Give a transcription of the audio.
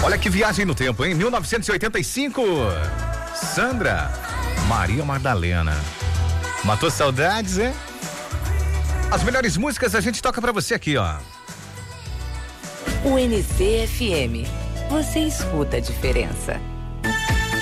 Olha que viagem no tempo, hein? 1985. Sandra, Maria Madalena. Matou saudades, hein? As melhores músicas a gente toca pra você aqui, ó. O NCFM. Você escuta a diferença.